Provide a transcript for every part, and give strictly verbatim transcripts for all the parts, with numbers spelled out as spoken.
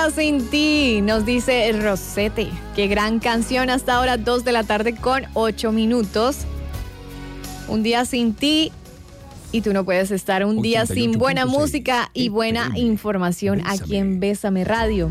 día sin ti, nos dice Rosete. Qué gran canción, hasta ahora dos de la tarde con ocho minutos. Un día sin ti y tú no puedes estar un día sin buena música y buena información aquí en Bésame Radio.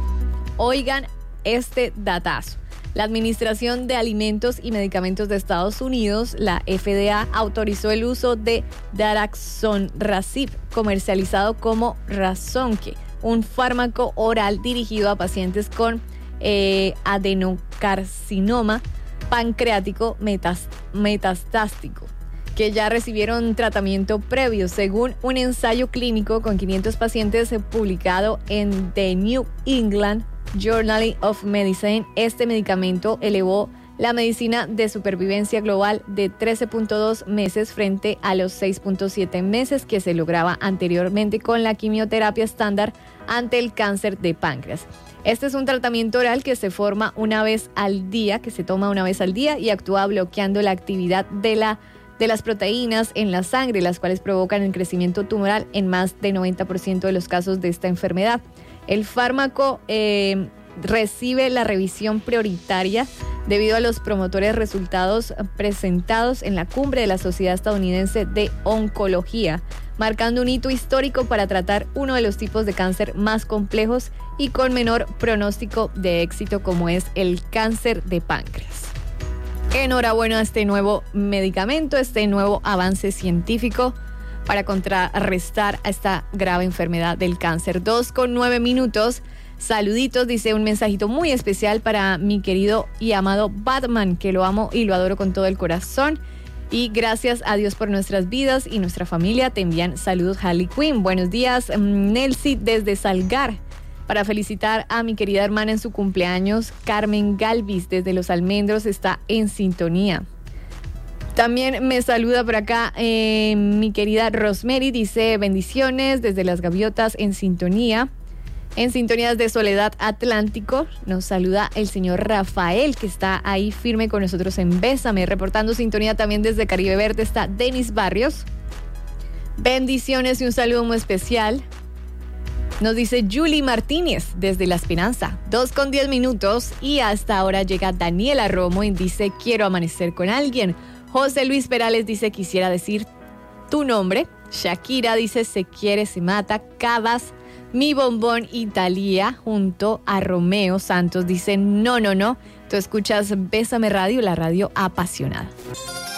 Oigan este datazo. La Administración de Alimentos y Medicamentos de Estados Unidos, la F D A, autorizó el uso de daraxonrasib, comercializado como Razonque, un fármaco oral dirigido a pacientes con eh, adenocarcinoma pancreático metas, metastástico, que ya recibieron tratamiento previo. Según un ensayo clínico con quinientos pacientes publicado en The New England Journal of Medicine, este medicamento elevó la medicina de supervivencia global de trece punto dos meses frente a los seis punto siete meses que se lograba anteriormente con la quimioterapia estándar ante el cáncer de páncreas. Este es un tratamiento oral que se forma una vez al día, que se toma una vez al día y actúa bloqueando la actividad de la de las proteínas en la sangre, las cuales provocan el crecimiento tumoral en más del noventa por ciento de los casos de esta enfermedad. El fármaco eh, recibe la revisión prioritaria debido a los promotores resultados presentados en la cumbre de la Sociedad Estadounidense de Oncología, marcando un hito histórico para tratar uno de los tipos de cáncer más complejos y con menor pronóstico de éxito, como es el cáncer de páncreas. Enhorabuena a este nuevo medicamento, este nuevo avance científico para contrarrestar a esta grave enfermedad del cáncer. Dos con nueve minutos. Saluditos, dice un mensajito muy especial para mi querido y amado Batman, que lo amo y lo adoro con todo el corazón. Y gracias a Dios por nuestras vidas y nuestra familia. Te envían saludos, Harley Quinn. Buenos días, Nelcy desde Salgar, para felicitar a mi querida hermana en su cumpleaños. Carmen Galvis desde Los Almendros está en sintonía. También me saluda por acá eh, mi querida Rosemary, dice bendiciones desde Las Gaviotas en sintonía. En sintonías de Soledad Atlántico nos saluda el señor Rafael, que está ahí firme con nosotros en Bésame. Reportando sintonía también desde Caribe Verde está Denis Barrios. Bendiciones y un saludo muy especial. Nos dice Julie Martínez desde La Esperanza. Dos con diez minutos y hasta ahora llega Daniela Romo y dice quiero amanecer con alguien. José Luis Perales dice quisiera decir tu nombre. Shakira dice se quiere, se mata. Cabas, mi bombón y Thalía junto a Romeo Santos dice no, no, no. Tú escuchas Bésame Radio, la radio apasionada.